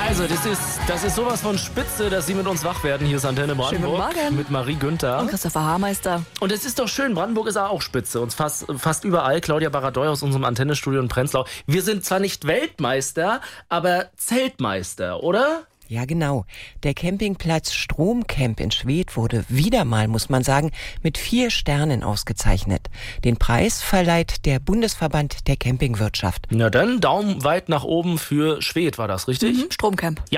Also, das ist sowas von spitze, dass Sie mit uns wach werden. Hier ist Antenne Brandenburg. Schönen guten Morgen. Mit Marie Günther. Und Christopher Haarmeister. Und es ist doch schön, Brandenburg ist auch spitze. Und fast überall. Claudia Baradoy aus unserem Antennestudio in Prenzlau. Wir sind zwar nicht Weltmeister, aber Zeltmeister, oder? Ja, genau. Der Campingplatz Stromcamp in Schwedt wurde wieder mal, muss man sagen, mit 4 Sternen ausgezeichnet. Den Preis verleiht der Bundesverband der Campingwirtschaft. Na dann, Daumen weit nach oben für Schwedt, war das richtig? Stromcamp. Ja.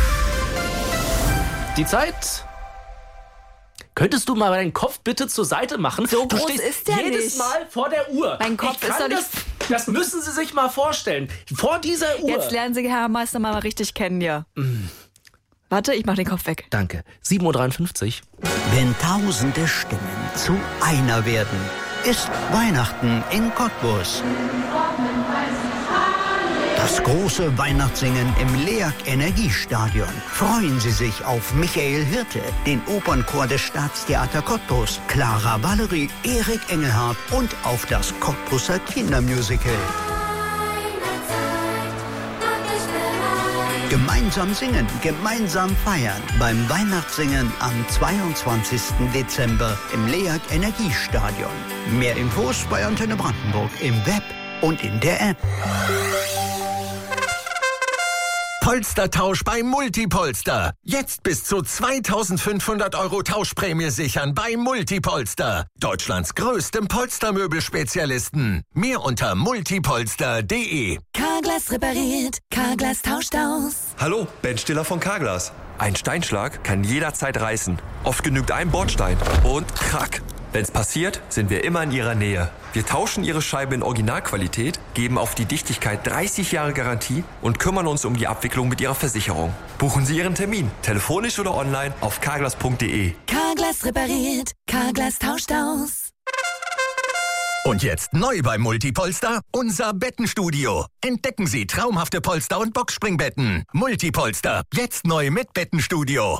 Die Zeit... Könntest du mal deinen Kopf bitte zur Seite machen? So du groß stehst ist der jedes nicht. Mal vor der Uhr. Mein Kopf ist doch nicht... Das müssen Sie sich mal vorstellen. Vor dieser Uhr. Jetzt lernen Sie Herr Haarmeister mal richtig kennen, ja. Warte, ich mach den Kopf weg. Danke. 7.53 Uhr. Wenn tausende Stimmen zu einer werden, ist Weihnachten in Cottbus. Das große Weihnachtssingen im LEAG Energiestadion. Freuen Sie sich auf Michael Hirte, den Opernchor des Staatstheater Cottbus, Clara Valerie, Erik Engelhardt und auf das Cottbuser Kindermusical. Gemeinsam singen, gemeinsam feiern. Beim Weihnachtssingen am 22. Dezember im LEAG Energiestadion. Mehr Infos bei Antenne Brandenburg im Web und in der App. Polstertausch bei Multipolster. Jetzt bis zu 2.500 € Tauschprämie sichern bei Multipolster. Deutschlands größtem Polstermöbelspezialisten. Mehr unter multipolster.de. Carglass repariert, Carglass tauscht aus. Hallo, Ben Stiller von Carglass. Ein Steinschlag kann jederzeit reißen. Oft genügt ein Bordstein und krack. Wenn's passiert, sind wir immer in Ihrer Nähe. Wir tauschen Ihre Scheibe in Originalqualität, geben auf die Dichtigkeit 30 Jahre Garantie und kümmern uns um die Abwicklung mit Ihrer Versicherung. Buchen Sie Ihren Termin, telefonisch oder online auf carglass.de. Carglass repariert, Carglass tauscht aus. Und jetzt neu bei Multipolster, unser Bettenstudio. Entdecken Sie traumhafte Polster- und Boxspringbetten. Multipolster, jetzt neu mit Bettenstudio.